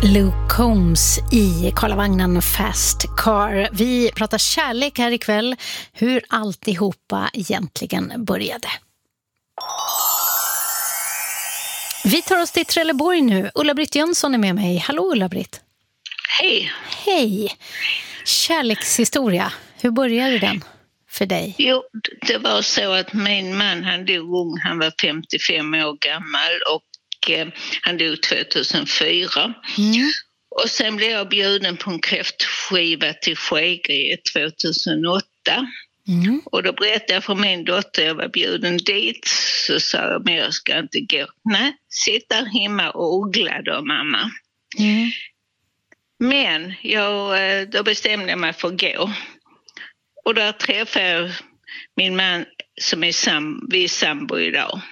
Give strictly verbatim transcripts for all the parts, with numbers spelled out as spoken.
Luke Combs i Karlavagnen Fast Car. Vi pratar kärlek här ikväll, hur alltihopa egentligen började. Vi tar oss till Trelleborg nu. Ulla-Britt Jönsson är med mig. Hallå Ulla-Britt. Hej. Hej. Kärlekshistoria, hur började den för dig? Jo, det var så att min man, han dog ung, han var femtiofem år gammal och han dog tvåtusenfyra. Mm. Och sen blev jag bjuden på en kräftskiva till Skägge tvåtusenåtta. Mm. Och då berättade jag för min dotter, jag var bjuden dit. Så sa jag, men jag ska inte gå. Nej, sitt där hemma och ogla då, mamma. Mm. Men jag, då bestämde jag mig för att gå. Och där träffade jag min man som är sam, vi är sambo idag.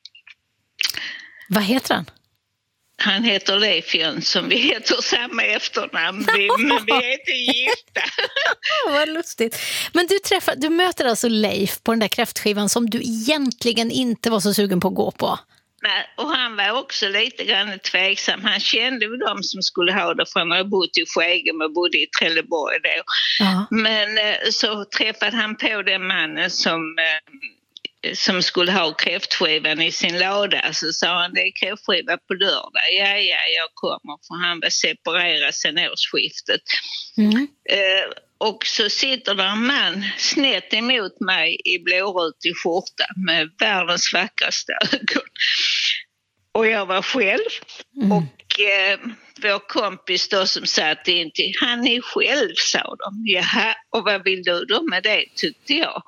Vad heter han? Han heter Leif Jönsson. Vi heter samma efternamn, men vi är inte gifta. Vad lustigt. Men du, träffar, du möter alltså Leif på den där kräftskivan som du egentligen inte var så sugen på att gå på. Nej, och han var också lite grann tveksam. Han kände ju de som skulle ha det, för han har bott i Skägge och bodde i Trelleborg då. Ja. Men så träffade han på den mannen som... som skulle ha kräftskivan i sin låda, så sa han, det är kräftskiva på lördag. Ja, ja, jag kommer, för han var separerad sen årsskiftet. Mm. Eh, och så sitter där en man snett emot mig i blårutig skjorta med världens vackraste ögon. Och jag var själv. Mm. Och eh, vår kompis då som satt in till, han är själv, sa de. Jaha, och vad vill du då med det, tyckte jag.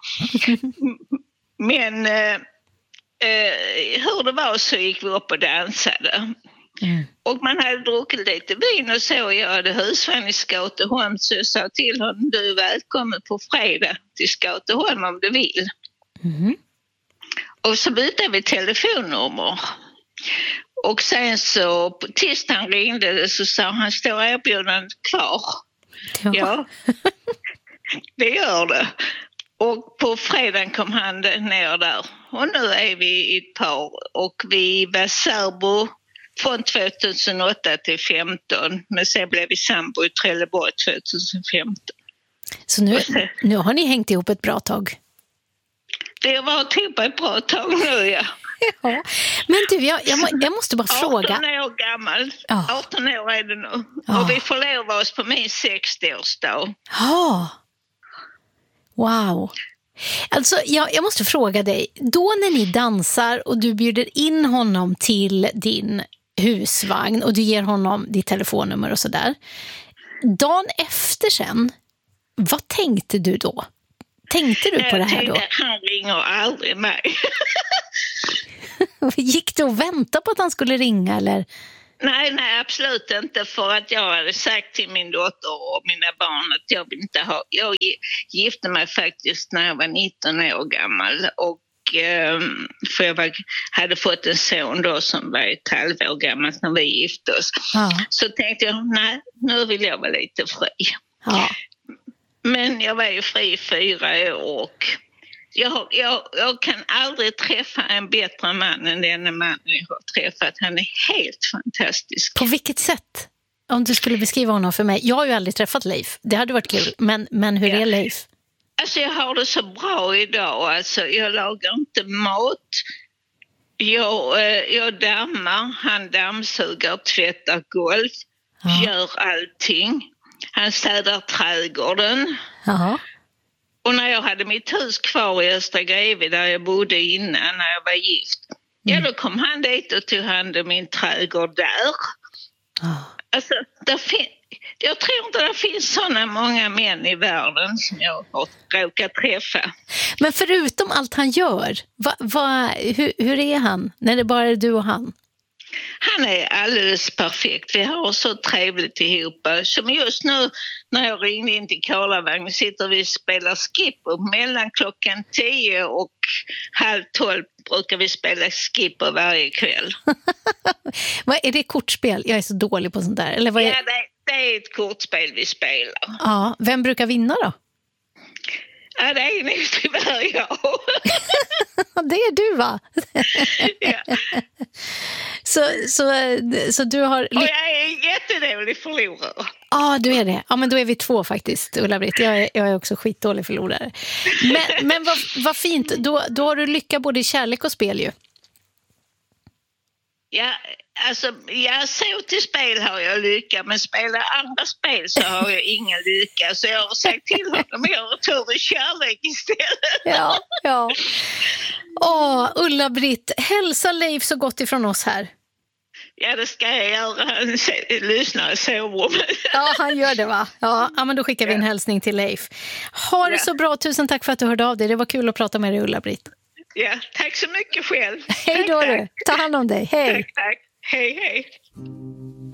Men eh, eh, hur det var så gick vi upp och dansade. Mm. Och man hade druckit lite vin och så. Jag hade husvagn i Skateholm, så jag sa till honom, du är välkommen på fredag till Skateholm om du vill. Mm. Och så bytte vi telefonnummer. Och sen så på tisdagen ringde det, så sa han, står erbjudandet kvar? Ja, ja. Det gör det. Och på fredagen kom han ner där. Och nu är vi i ett par. Och vi var särbo från tvåtusenåtta till femton. Men sen blev vi sambo i Trelleborg tvåtusenfemton. Så nu, nu har ni hängt ihop ett bra tag? Det har varit ihop ett bra tag nu, ja. Ja. Men du, jag, jag, må, jag måste bara fråga. arton år gammal. Ja. arton år är det nu. Ja. Och vi förlovar oss på min sextioårsdag. Ja. Wow. Alltså, jag, jag måste fråga dig. Då när ni dansar och du bjuder in honom till din husvagn och du ger honom ditt telefonnummer och sådär. Dagen efter sen, vad tänkte du då? Tänkte du på det här då? Han ringer aldrig mig. Gick du och väntade på att han skulle ringa eller? Nej, nej, absolut inte, för att jag hade sagt till min dotter och mina barn att jag vill inte ha... Jag gifte mig faktiskt när jag var nitton år gammal, och för jag var, hade fått en son då som var ett halvår gammal när vi gifte oss. Ja. Så tänkte jag, nej, nu vill jag vara lite fri. Ja. Men jag var ju fri i fyra år och... Jag, jag, jag kan aldrig träffa en bättre man än den man jag har träffat. Han är helt fantastisk. På vilket sätt? Om du skulle beskriva honom för mig. Jag har ju aldrig träffat Leif. Det hade varit kul. Men, men hur ja. är Leif? Alltså jag har det så bra idag. Alltså jag lagar inte mat. Jag, jag dammar. Han dammsuger, tvättar golv. Ja. Gör allting. Han städar trädgården. Ja. Och när jag hade mitt hus kvar i Östra Greve där jag bodde innan när jag var gift. Mm. Ja, då kom han dit och tog hand om min trädgård där. Oh. Alltså, där fin- jag tror inte det finns sådana många män i världen som jag har råkat träffa. Men förutom allt han gör, va, va, hur, hur är han när det bara är du och han? Han är alldeles perfekt. Vi har så trevligt ihop. Som just nu när jag ringde in till Karlavagnen sitter vi och spelar skipper. Mellan klockan tio och halv tolv brukar vi spela skipper varje kväll. Vad är det, kortspel? Jag är så dålig på sånt där. Eller vad är... Ja, det, det är ett kortspel vi spelar. Ja, vem brukar vinna då? Ja, det är nog tyvärr jag. Det är du, va? Ja. Så, så, så du har... Och jag är jätte jättedålig förlorare. Ja, ah, du är det. Ja, men då är vi två faktiskt, Ulla-Britt. Jag är, jag är också skitdålig förlorare. Men, men vad, vad fint. Då, då har du lycka både i kärlek och spel ju. Ja, alltså, jag så till spel har jag lycka, men spelar andra spel så har jag ingen lycka. Så jag har sagt till honom, jag har tur i kärlek istället. Ja, ja. Åh, Ulla-Britt, hälsa Leif så gott ifrån oss här. Ja, det ska jag göra. Han lyssnar i sovrummet. Ja, han gör det, va? Ja, ja, men då skickar vi en hälsning till Leif. Ha det ja. så bra. Tusen tack för att du hörde av dig. Det var kul att prata med dig, Ulla-Britt. Ja, tack så mycket själv. Hej då, du. Ta hand om dig. Hej. Tack, tack. Hej, hej.